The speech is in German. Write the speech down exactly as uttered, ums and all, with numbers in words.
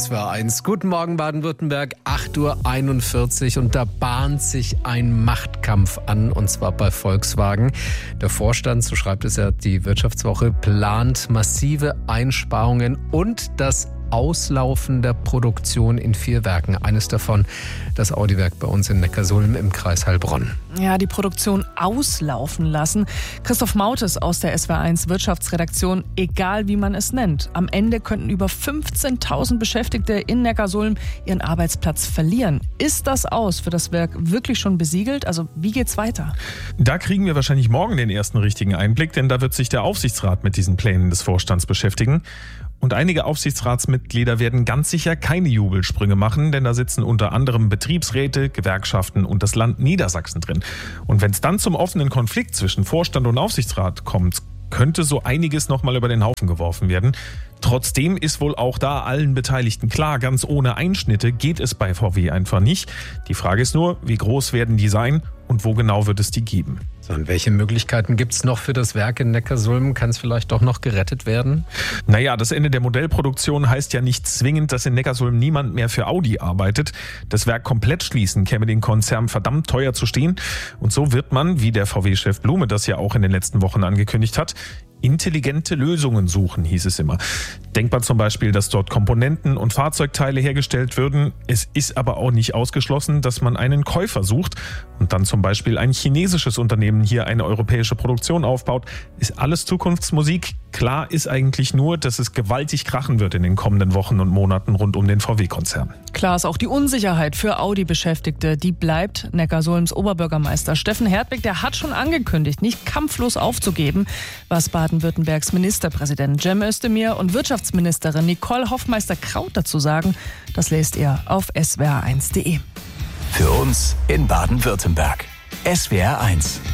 S W R eins. Guten Morgen Baden-Württemberg, acht Uhr einundvierzig und da bahnt sich ein Machtkampf an, und zwar bei Volkswagen. Der Vorstand, so schreibt es ja die Wirtschaftswoche, plant massive Einsparungen und das Auslaufen der Produktion in vier Werken. Eines davon das Audi-Werk bei uns in Neckarsulm im Kreis Heilbronn. Ja, die Produktion auslaufen lassen. Christoph Mautes aus der S W R eins Wirtschaftsredaktion, egal wie man es nennt. Am Ende könnten über fünfzehntausend Beschäftigte in Neckarsulm ihren Arbeitsplatz verlieren. Ist das Aus für das Werk wirklich schon besiegelt? Also wie geht's weiter? Da kriegen wir wahrscheinlich morgen den ersten richtigen Einblick, denn da wird sich der Aufsichtsrat mit diesen Plänen des Vorstands beschäftigen. Und einige Aufsichtsratsmitglieder werden ganz sicher keine Jubelsprünge machen, denn da sitzen unter anderem Betriebsräte, Gewerkschaften und das Land Niedersachsen drin. Und wenn es dann zum offenen Konflikt zwischen Vorstand und Aufsichtsrat kommt, könnte so einiges nochmal über den Haufen geworfen werden. Trotzdem ist wohl auch da allen Beteiligten klar, ganz ohne Einschnitte geht es bei V W einfach nicht. Die Frage ist nur, wie groß werden die sein und wo genau wird es die geben? So, und welche Möglichkeiten gibt es noch für das Werk in Neckarsulm? Kann es vielleicht doch noch gerettet werden? Naja, das Ende der Modellproduktion heißt ja nicht zwingend, dass in Neckarsulm niemand mehr für Audi arbeitet. Das Werk komplett schließen käme den Konzern verdammt teuer zu stehen. Und so wird man, wie der V W-Chef Blume das ja auch in den letzten Wochen angekündigt hat, intelligente Lösungen suchen, hieß es immer. Denkbar zum Beispiel, dass dort Komponenten und Fahrzeugteile hergestellt würden. Es ist aber auch nicht ausgeschlossen, dass man einen Käufer sucht und dann zum Beispiel ein chinesisches Unternehmen hier eine europäische Produktion aufbaut. Ist alles Zukunftsmusik. Klar ist eigentlich nur, dass es gewaltig krachen wird in den kommenden Wochen und Monaten rund um den V W-Konzern. Klar ist auch die Unsicherheit für Audi-Beschäftigte. Die bleibt. Neckarsulms Oberbürgermeister Steffen Hertwig, der hat schon angekündigt, nicht kampflos aufzugeben, was Baden-Württembergs Ministerpräsident Cem Özdemir und Wirtschaftsministerin Nicole Hoffmeister-Kraut dazu sagen. Das lest ihr auf S W R eins punkt de. Für uns in Baden-Württemberg. S W R eins.